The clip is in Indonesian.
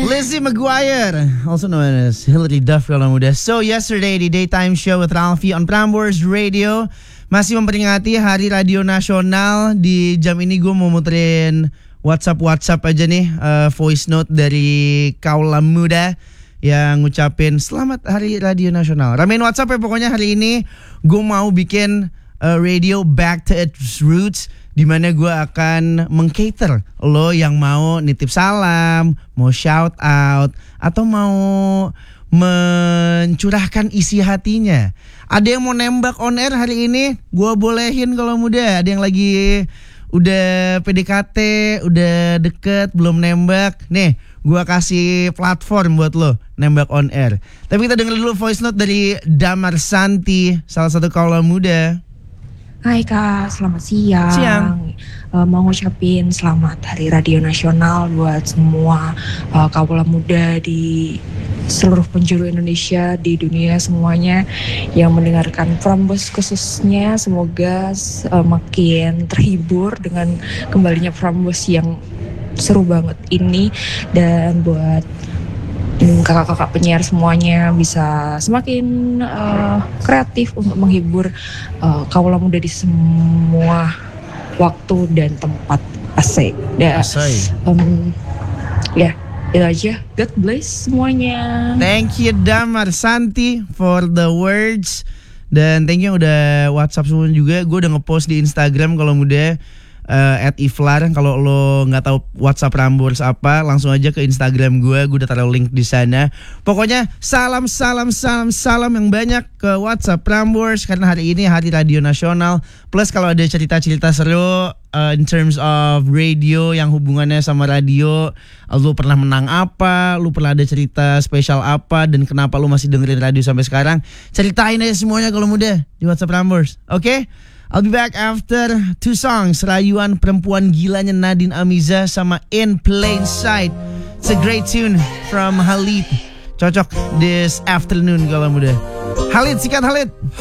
Lizzie McGuire, also known as Hilary Duff kalau muda. So yesterday di Daytime Show with Ralphie on Prambors Radio masih memperingati Hari Radio Nasional. Di jam ini gue mau muterin WhatsApp aja nih, voice note dari kaula muda yang ngucapin selamat Hari Radio Nasional. Ramein WhatsApp ya pokoknya hari ini. Gue mau bikin radio back to its roots, di mana gue akan mengcater lo yang mau nitip salam, mau shout out, atau mau mencurahkan isi hatinya. Ada yang mau nembak on air hari ini, gue bolehin kalau muda. Ada yang lagi udah PDKT, udah deket, belum nembak. Nih, gue kasih platform buat lo nembak on air. Tapi kita denger dulu voice note dari Damar Santi, salah satu kaula muda. Hai Kak, selamat siang. Mau ngucapin selamat Hari Radio Nasional buat semua kaula muda di seluruh penjuru Indonesia, di dunia semuanya yang mendengarkan Prambors khususnya. Semoga makin terhibur dengan kembalinya Prambors yang seru banget ini. Dan buat kakak-kakak penyiar semuanya bisa semakin kreatif untuk menghibur kaula muda di semua waktu dan tempat. Asik. Ya, itu aja. God bless semuanya. Thank you Damar Santi for the words. Dan thank you udah WhatsApp semua juga. Gue udah ngepost di Instagram kalau muda @iflar. Kalau lo nggak tahu WhatsApp Prambors apa, langsung aja ke Instagram gue udah taruh link di sana. Pokoknya salam yang banyak ke WhatsApp Prambors karena hari ini Hari Radio Nasional. Plus kalau ada cerita-cerita seru in terms of radio yang hubungannya sama radio, lu pernah menang apa, lu pernah ada cerita spesial apa, dan kenapa lu masih dengerin radio sampai sekarang, ceritain aja semuanya kalau muda di WhatsApp Prambors. Oke? I'll be back after 2 songs. Rayuan perempuan gilanya Nadine Amiza sama In Plain Sight. It's a great tune from Halid. Cocok this afternoon kalau muda. Halid, sikat Halid.